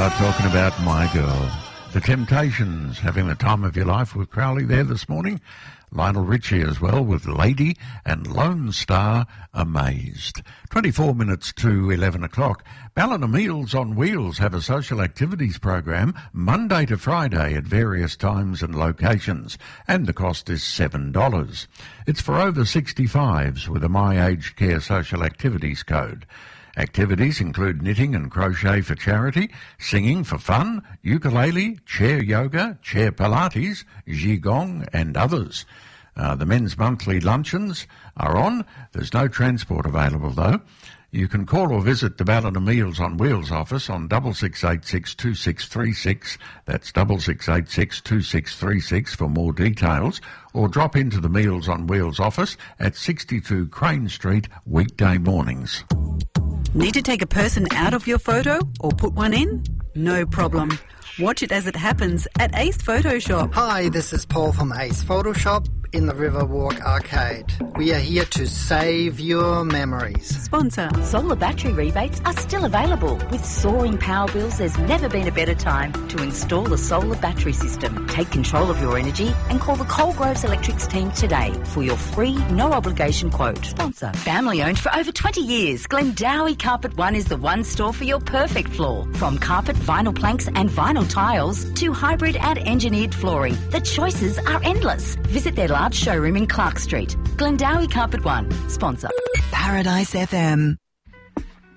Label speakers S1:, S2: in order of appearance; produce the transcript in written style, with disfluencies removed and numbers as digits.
S1: start talking about My Girl. The Temptations having the time of your life with Crowley there this morning. Lionel Richie as well with Lady and Lone Star Amazed. 24 minutes to 11 o'clock. Ballina Meals on Wheels have a social activities program Monday to Friday at various times and locations, and the cost is $7. It's for over 65s with a My Aged Care social activities code. Activities include knitting and crochet for charity, singing for fun, ukulele, chair yoga, chair pilates, qigong and others. The men's monthly luncheons are on. There's no transport available though. You can call or visit the Ballina Meals on Wheels office on 66862636. That's 66862636 for more details, or drop into the Meals on Wheels office at 62 Crane Street weekday mornings.
S2: Need to take a person out of your photo or put one in? No problem. Watch it as it happens at Ace Photoshop.
S3: Hi, this is Paul from Ace Photoshop in the Riverwalk Arcade. We are here to save your memories.
S2: Sponsor.
S4: Solar battery rebates are still available. With soaring power bills, there's never been a better time to install a solar battery system. Take control of your energy and call the Coalgroves Electrics team today for your free, no-obligation quote. Sponsor. Family owned for over 20 years, Glendowie Carpet One is the one store for your perfect floor. From carpet, vinyl planks and vinyl tiles to hybrid and engineered flooring, the choices are endless. Visit their large showroom in Clark Street. Glendowie Carpet One. Sponsor.
S5: Paradise FM.